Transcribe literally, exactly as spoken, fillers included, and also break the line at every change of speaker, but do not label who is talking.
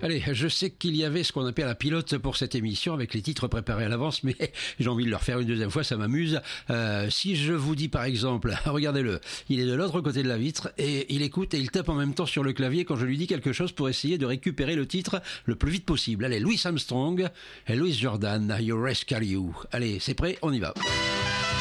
Allez, je sais qu'il y avait ce qu'on appelle un pilote pour cette émission avec les titres préparés à l'avance, mais j'ai envie de le refaire une deuxième fois, ça m'amuse. Euh, si je vous dis par exemple, regardez-le, il est de l'autre côté de la vitre et il écoute et il tape en même temps sur le clavier quand je lui dis quelque chose pour essayer de récupérer le titre le plus vite possible. Allez, Louis Armstrong et Louis Jordan, You Rescue You. Allez, c'est prêt, on y va.